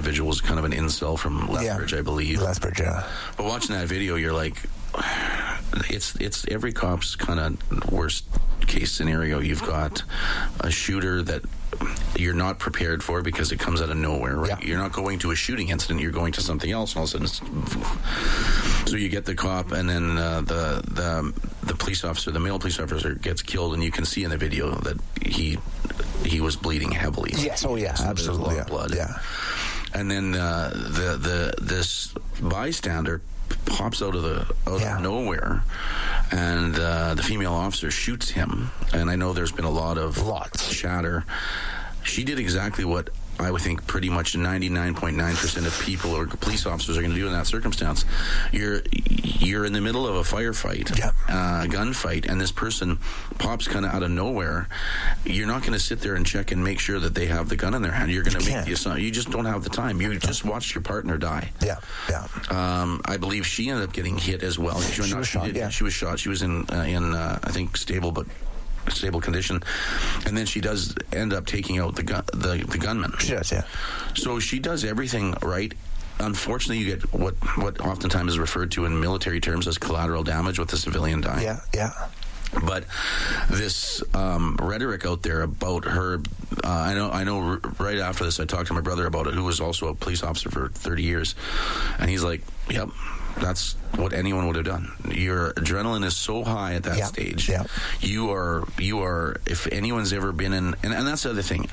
individual was kind of an incel from Lethbridge, I believe. Lethbridge, yeah. But watching that video, you're like, it's every cop's kind of worst case scenario. You've got a shooter that you're not prepared for because it comes out of nowhere, right? Yeah. You're not going to a shooting incident, you're going to something else, and all of a sudden, so you get the cop, and then the police officer, the male police officer, gets killed, and you can see in the video that he was bleeding heavily. Yes, oh yeah, so absolutely, there's a lot of blood. Yeah, and then this bystander pops out of nowhere, and the female officer shoots him. And I know there's been a lot of chatter. She did exactly what I would think pretty much 99.9% of people or police officers are going to do in that circumstance. You're in the middle of a firefight, a gunfight, and this person pops kind of out of nowhere. You're not going to sit there and check and make sure that they have the gun in their hand. You're going to make the assumption. You just don't have the time. You just watched your partner die. Yeah. I believe she ended up getting hit as well. She was shot. She was shot. She was in I think stable condition, and then she does end up taking out the gunman. She does, yeah. So she does everything right. Unfortunately, you get what oftentimes is referred to in military terms as collateral damage with the civilian dying. Yeah. But this rhetoric out there about her, I know. Right after this, I talked to my brother about it, who was also a police officer for 30 years, and he's like, "Yep, that's what anyone would have done. Your adrenaline is so high at that stage. Yeah. You are. If anyone's ever been in, and that's the other thing.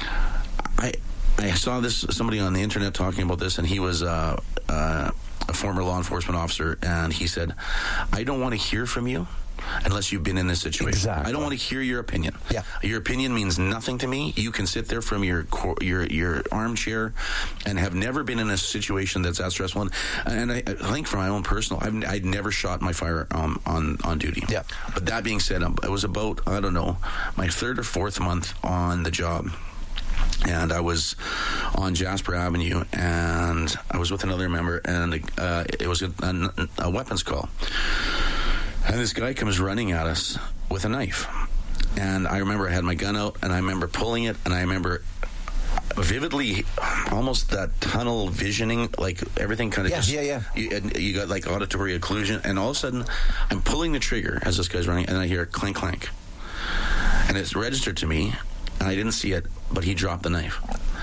I saw somebody on the internet talking about this, and he was a former law enforcement officer, and he said, "I don't want to hear from you unless you've been in this situation. Exactly. I don't want to hear your opinion. Yeah. Your opinion means nothing to me. You can sit there from your armchair and have never been in a situation that's that stressful. And I think for my own personal, I'd never shot my firearm on duty. Yeah. But that being said, it was about, I don't know, my third or fourth month on the job. And I was on Jasper Avenue, and I was with another member, and it was a weapons call. And this guy comes running at us with a knife. And I remember I had my gun out, and I remember pulling it, and I remember vividly almost that tunnel visioning, like everything kind of you got like auditory occlusion, and all of a sudden I'm pulling the trigger as this guy's running, and I hear clank, clank. And it's registered to me, and I didn't see it, but he dropped the knife.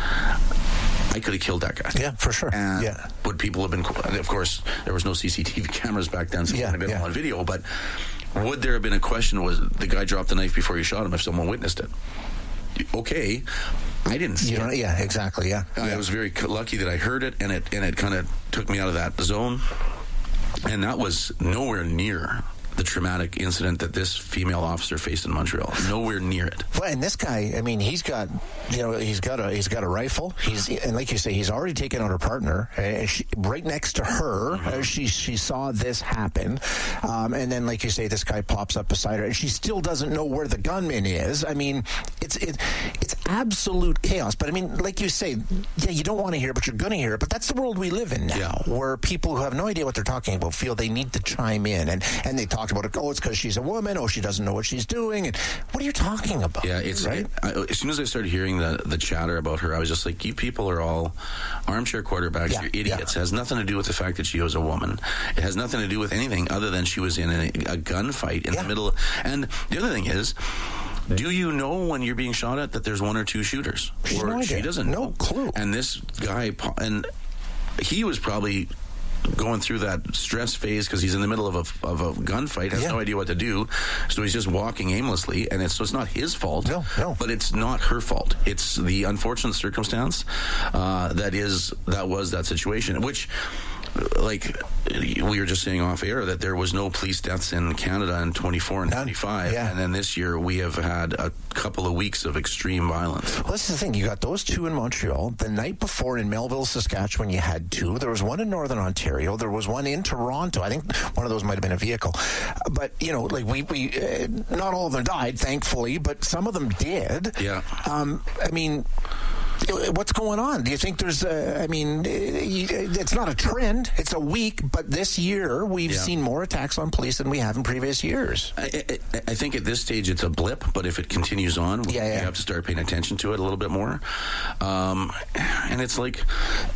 I could have killed that guy. Yeah, for sure. And would people have been... Of course, there was no CCTV cameras back then, so it would have been on video, but would there have been a question, was the guy dropped the knife before you shot him if someone witnessed it? Okay. I didn't see it. Yeah, exactly, I was very lucky that I heard it, and it kind of took me out of that zone. And that was nowhere near the traumatic incident that this female officer faced in Montreal. Nowhere near it. Well, and this guy, I mean, he's got a rifle. And like you say, he's already taken out her partner. Right next to her, she saw this happen. And then, like you say, this guy pops up beside her, and she still doesn't know where the gunman is. I mean, it's absolute chaos. But I mean, like you say, you don't want to hear it, but you're going to hear it. But that's the world we live in now, where people who have no idea what they're talking about feel they need to chime in, and they talk about it. Oh, it's because she's a woman. Oh, she doesn't know what she's doing. And what are you talking about? Yeah, it's right. As soon as I started hearing the chatter about her, I was just like, you people are all armchair quarterbacks. You're idiots. It has nothing to do with the fact that she was a woman. It has nothing to do with anything other than she was in a gunfight in the middle. And the other thing is, do you know when you're being shot at that there's one or two shooters? Or she doesn't know. No clue. And this guy, and he was probably going through that stress phase because he's in the middle of a gunfight, has no idea what to do, so he's just walking aimlessly, and it's not his fault. No. But it's not her fault. It's the unfortunate circumstance that was that situation, which, like we were just saying off air, that there was no police deaths in Canada in 24 and 25, and then this year we have had a couple of weeks of extreme violence. Well, this is the thing. You got those two in Montreal. The night before in Melville, Saskatchewan, you had two. There was one in Northern Ontario. There was one in Toronto. I think one of those might have been a vehicle. But, like we not all of them died, thankfully, but some of them did. Yeah. I mean, what's going on? Do you think there's it's not a trend, it's a week, but this year we've seen more attacks on police than we have in previous years. I think at this stage it's a blip, but if it continues on, we have to start paying attention to it a little bit more. And it's like,